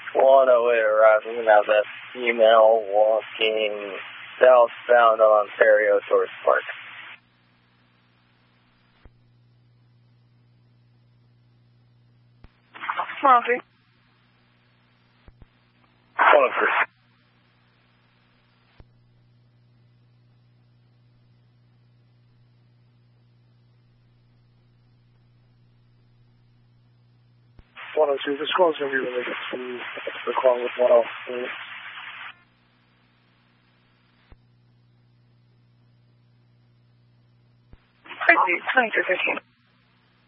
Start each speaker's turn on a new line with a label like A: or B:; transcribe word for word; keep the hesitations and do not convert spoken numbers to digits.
A: one oh eight arriving and have that female walking southbound on Ontario towards Park.
B: one oh three.
A: one oh three.
C: one oh two, this call is going to be related to the call with one oh three.
B: twenty-two thirteen.